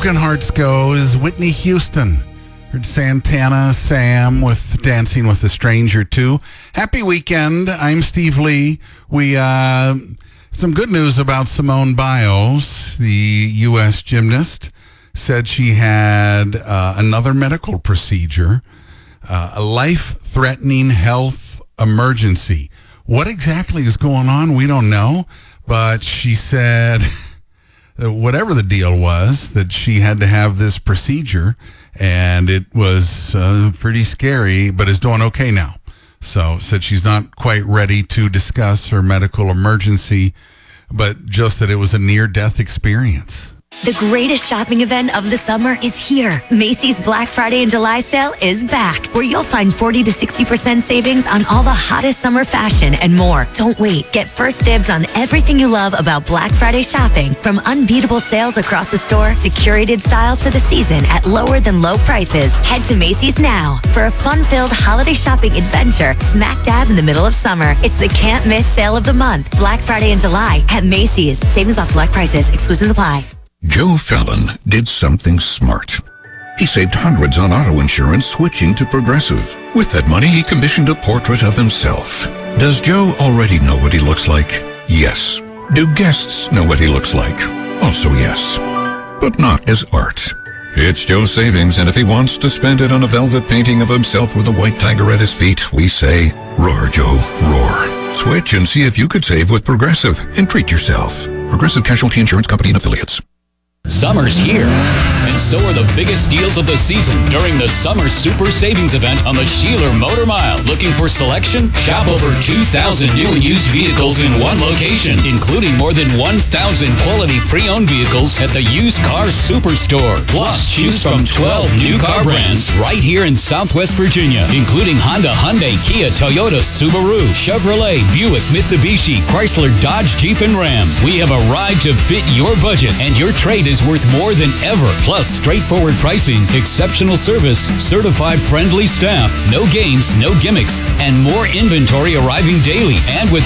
Broken Hearts Go is Whitney Houston. Heard Santana Sam with Dancing with a Stranger too. Happy weekend. I'm Steve Lee. We some good news about Simone Biles, the U.S. gymnast, said she had another medical procedure, a life-threatening health emergency. What exactly is going on, we don't know, but she said whatever the deal was, that she had to have this procedure, and it was pretty scary, but is doing okay now. So said she's not quite ready to discuss her medical emergency, but just that it was a near-death experience. The greatest shopping event of the summer is here. Macy's Black Friday and July sale is back, where you'll find 40 to 60% savings on all the hottest summer fashion and more. Don't wait. Get first dibs on everything you love about Black Friday shopping, from unbeatable sales across the store to curated styles for the season at lower than low prices. Head to Macy's now for a fun-filled holiday shopping adventure smack dab in the middle of summer. It's the can't-miss sale of the month, Black Friday and July at Macy's. Savings off select prices. Exclusions apply. Joe Fallon did something smart. He saved hundreds on auto insurance switching to Progressive. With that money, he commissioned a portrait of himself. Does Joe already know what he looks like? Yes. Do guests know what he looks like? Also yes. But not as art. It's Joe's savings, and if he wants to spend it on a velvet painting of himself with a white tiger at his feet, we say, roar, Joe, roar. Switch and see if you could save with Progressive and treat yourself. Progressive Casualty Insurance Company and Affiliates. Summer's here, and so are the biggest deals of the season during the Summer Super Savings Event on the Sheeler Motor Mile. Looking for selection? Shop over 2,000 new and used vehicles in one location, including more than 1,000 quality pre-owned vehicles at the Used Car Superstore. Plus, choose from 12 new car brands right here in Southwest Virginia, including Honda, Hyundai, Kia, Toyota, Subaru, Chevrolet, Buick, Mitsubishi, Chrysler, Dodge, Jeep, and Ram. We have a ride to fit your budget, and your trade is worth more than ever. Plus, straightforward pricing, exceptional service, certified friendly staff, no games, no gimmicks, and more inventory arriving daily. And with